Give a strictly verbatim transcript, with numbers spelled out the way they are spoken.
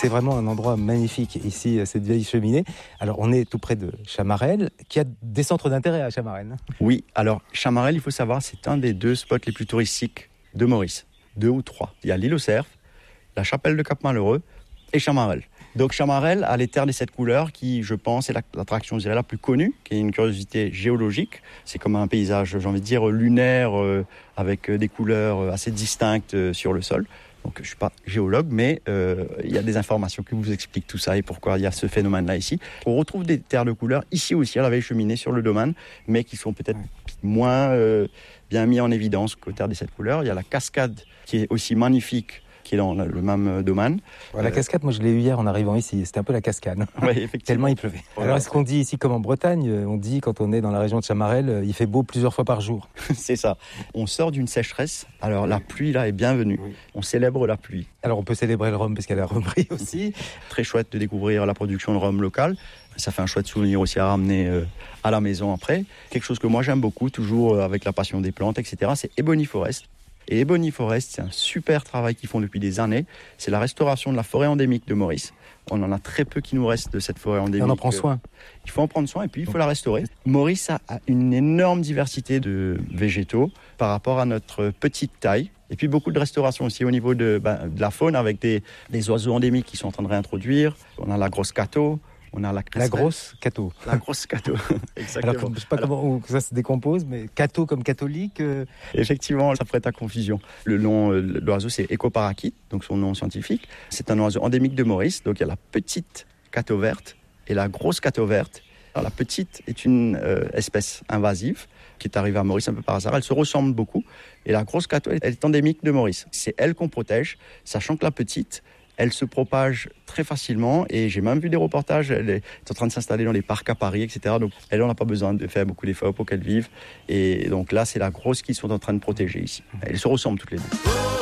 C'est vraiment un endroit magnifique ici, cette vieille cheminée. Alors on est tout près de Chamarel, qui a des centres d'intérêt à Chamarel. Oui, alors Chamarel, il faut savoir, c'est un des deux spots les plus touristiques de Maurice. Deux ou trois. Il y a l'île aux Cerfs, la chapelle de Cap-Malheureux et Chamarel. Donc Chamarel a les terres des sept couleurs qui, je pense, est l'attraction je dirais, la plus connue, qui est une curiosité géologique. C'est comme un paysage, j'ai envie de dire, lunaire, euh, avec des couleurs assez distinctes euh, sur le sol. Donc je ne suis pas géologue, mais euh, il y a des informations qui vous expliquent tout ça et pourquoi il y a ce phénomène-là ici. On retrouve des terres de couleurs ici aussi, à la vieille cheminée, sur le domaine, mais qui sont peut-être moins euh, bien mis en évidence qu'aux terres des sept couleurs. Il y a la cascade qui est aussi magnifique, qui est dans le même domaine. La cascade, moi je l'ai eu hier en arrivant ici, c'était un peu la cascade. Oui, effectivement. Tellement il pleuvait. Voilà. Alors est-ce qu'on dit ici comme en Bretagne, on dit quand on est dans la région de Chamarel, il fait beau plusieurs fois par jour? C'est ça. On sort d'une sécheresse, alors la pluie là est bienvenue. Oui. On célèbre la pluie. Alors on peut célébrer le rhum parce qu'il y a la rhumerie aussi. Très chouette de découvrir la production de rhum local. Ça fait un chouette souvenir aussi à ramener euh, à la maison après. Quelque chose que moi j'aime beaucoup, toujours euh, avec la passion des plantes, et cetera, c'est Ebony Forest. Et Ebony Forest, c'est un super travail qu'ils font depuis des années. C'est la restauration de la forêt endémique de Maurice. On en a très peu qui nous reste de cette forêt endémique. Et on en prend soin. Il faut en prendre soin et puis il faut la restaurer. Maurice a une énorme diversité de végétaux par rapport à notre petite taille. Et puis beaucoup de restauration aussi au niveau de, ben, de la faune avec des, des oiseaux endémiques qui sont en train de réintroduire. On a la grosse cato. On a la, la grosse cato. La grosse cato, exactement. Alors, je ne sais pas Alors, comment ça se décompose, mais cato comme catholique. Euh... Effectivement, ça prête à confusion. Le nom de l'oiseau, c'est Écoparachite, donc son nom scientifique. C'est un oiseau endémique de Maurice. Donc il y a la petite cato verte et la grosse cato verte. Alors, la petite est une euh, espèce invasive qui est arrivée à Maurice un peu par hasard. Elle se ressemble beaucoup. Et la grosse cato, elle est endémique de Maurice. C'est elle qu'on protège, sachant que la petite, elle se propage très facilement et j'ai même vu des reportages, elle est en train de s'installer dans les parcs à Paris, et cetera. Donc elle, on n'a pas besoin de faire beaucoup d'efforts pour qu'elle vive. Et donc là, c'est la grosse qu'ils sont en train de protéger ici. Elles se ressemblent toutes les deux.